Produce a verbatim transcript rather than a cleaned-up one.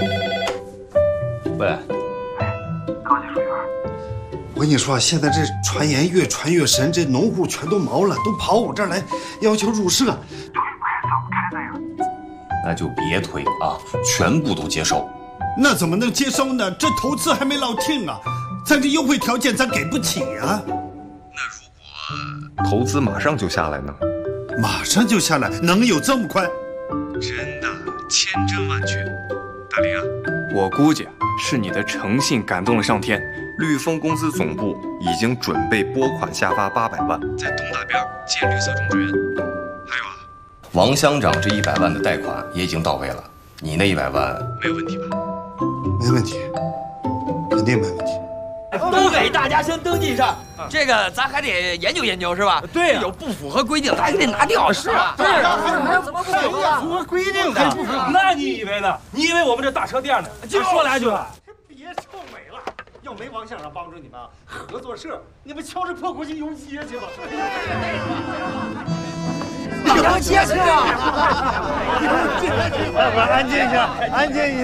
喂， 高级水源。 我跟你说，现在这传言越传越深，这农户全都毛了，都跑我这儿来要求入社。 推不开，扫不开的呀。 那就别推啊，全部都接受。 那怎么能接受呢？这投资还没落定啊，咱这优惠条件咱给不起啊。 那如果投资马上就下来呢？ 马上就下来，能有这么快？ 真的，千真万确。大林啊， 我估计是你的诚信感动了上天。 绿丰公司总部已经准备拨款下发八百万，在东大边建绿色种植园。还有啊， 王乡长这一百万的贷款也已经到位了，你那一百万没有问题吧？ 没问题，肯定没问题。 都给大家先登记上，这个咱还得研究研究是吧？对、啊，有不符合规定，咱还得拿掉是吧？ 对啊，怎么不符合？ 符合规定的。 那你以为呢？你以为我们这大车店呢？就说来就来。 别臭美了，要没王乡长帮助你们合作社，你们敲着破骨去游街去吧。 游街去啊！安静一下，安静一下。